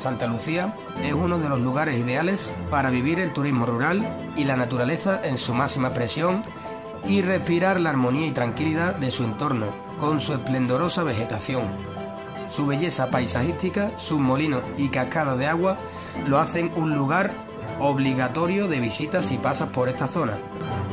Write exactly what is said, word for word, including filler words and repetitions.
Santa Lucía es uno de los lugares ideales para vivir el turismo rural y la naturaleza en su máxima expresión y respirar la armonía y tranquilidad de su entorno, con su esplendorosa vegetación. Su belleza paisajística, sus molinos y cascadas de agua lo hacen un lugar obligatorio de visitas si pasas por esta zona.